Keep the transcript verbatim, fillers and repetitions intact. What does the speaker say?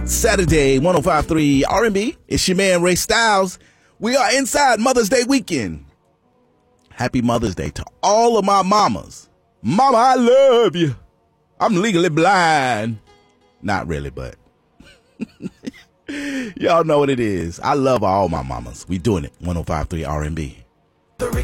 Saturday, one oh five point three R and B. It's your man, Ray Styles. We are inside Mother's Day weekend. Happy Mother's Day to all of my mamas. Mama, I love you. I'm legally blind. Not really, but y'all know what it is. I love all my mamas. We doing it. one oh five point three R and B.